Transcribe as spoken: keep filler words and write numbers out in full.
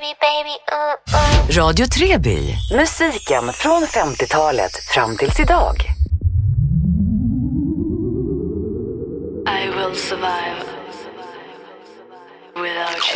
baby, baby, uh, uh. Radio Treby. Musiken från femtiotalet fram tills idag. I will survive without you.